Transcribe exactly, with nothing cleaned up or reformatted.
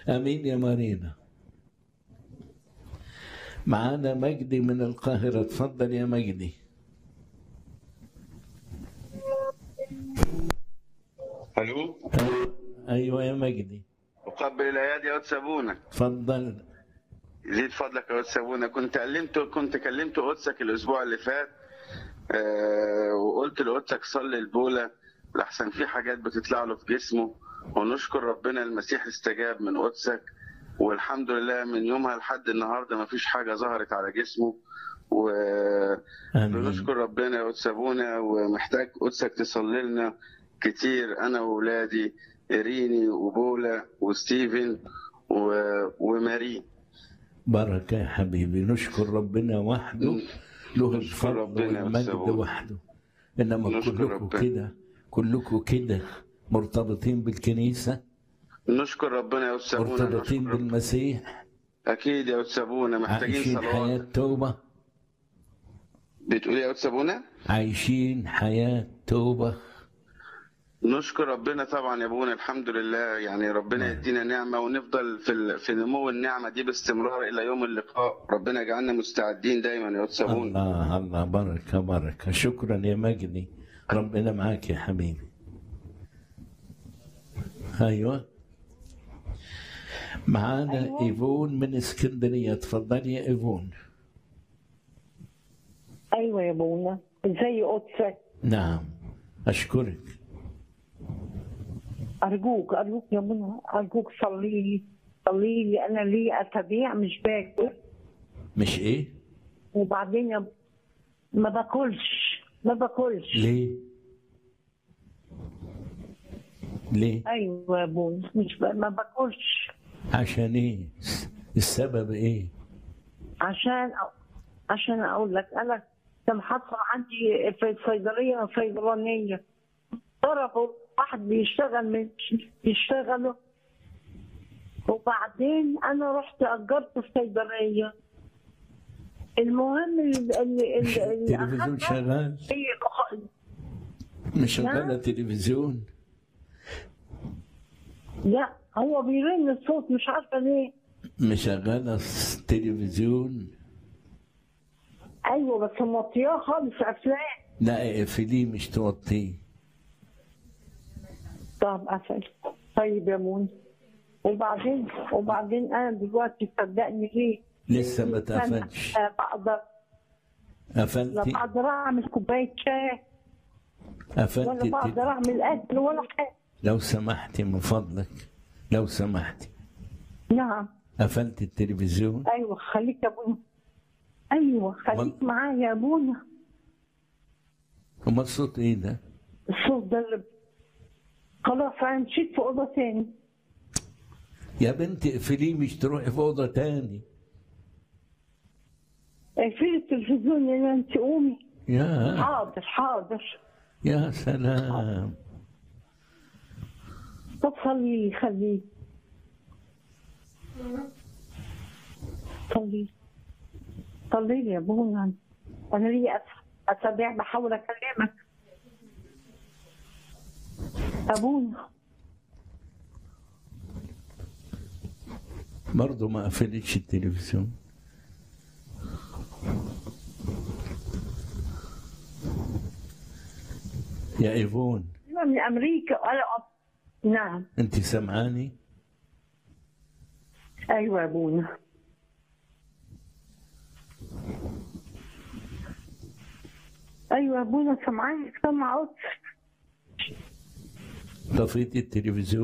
امين يا مارينا. معانا مجدي من القاهرة، اتفضل يا مجدي. الو. ايوه يا مجدي. اقبل الايادي يا واد سابونا. اتفضل. زيد فضلك يا واد سابونا. كنت كلمت كنت كلمت قدسك الاسبوع اللي فات، آه وقلت لقدسك صلي البوله لحسن في حاجات بتطلع له في جسمه، ونشكر ربنا المسيح استجاب من قدسك، والحمد لله من يومها لحد النهارده ما فيش حاجه ظهرت على جسمه. ونشكر ربنا يا واد سابونا، ومحتاج قدسك تصلي لنا كتير انا واولادي إريني وبولا وستيفن و... وماري. بركة يا حبيبي، نشكر ربنا وحده، له الفضل والمجد وحده. إنما كلكم كده كلكم كده مرتبطين بالكنيسة، نشكر ربنا يا أستاذ سابونا، مرتبطين بالمسيح. أكيد يا أستاذ سابونا، محتاجين صلوات. عايشين حياة توبة. بتقول يا أستاذ سابونا؟ عايشين حياة توبة. نشكر ربنا طبعا يا ابونا، الحمد لله. يعني ربنا يدينا نعمه ونفضل في في نمو النعمه دي باستمرار الى يوم اللقاء. ربنا يجعلنا مستعدين دايما يا استاذ سابونا. الله الله، بركه بركه. شكرا يا مجدي، ربنا معاك يا حبيبي. ايوه معانا أيوة. ايفون من اسكندريه، اتفضلي يا ايفون. ايوه يا ابونا، ازي قدسك؟ نعم اشكرك. أرجوك أرجوك يا منى، أرجوك صلي لي صلي لي. أنا لي أسابيع مش باكل. مش إيه؟ وبعدين يا ما باكلش ما باكلش. ليه؟ ليه؟ أيوة يا ابونا، مش ب... ما باكلش. عشان إيه؟ السبب إيه؟ عشان عشان أقول لك، أنا كان حاصل عندي في الصيدلية صيدلانية، ضربوا واحد بيشتغل من بيشتغلوا، وبعدين انا رحت اجرت الصيدليه. المهم اللي التلفزيون شغال؟ مش شغال التلفزيون؟ لا هو بيرن الصوت، مش عارفه ليه. مشغله التلفزيون؟ ايوه بس موطياه خالص افلام. لا اقفليه مش توطيه. طب قفل. طيب يا مون، وبعدين وبعدين انا دلوقتي صدقني ليه؟ لسه ما اتقفلش. بقدر قفلتي؟ لا بقدر اعمل كوبايه شاي، قفلتي؟ ولا بقدر اعمل اكل ولا حاجه. لو سمحتي من فضلك، لو سمحتي. نعم. قفلت التلفزيون؟ ايوه خليك يا ابونا، ايوه خليك و... معايا يا ابونا. امال الصوت ايه ده؟ الصوت ده اللي خلاص انا مشيت في اوضه تاني. يا بنتي اقفليه مش تروحي في اوضه تاني. اقفلي التلفزيون يا انت قومي. يا حاضر حاضر. يا سلام. طب خليه خليه صلي صلي لي يا ابونا. انا لي اسابيع بحاول اكلمك ابونا. برضه ما قفلتش التلفزيون. يا ايفون من امريكا. أنا... نعم. انت سمعاني؟ ايوه يا ابونا. ايوه يا ابونا سمعاني، سمع قدس. طفيتي التلفزيون؟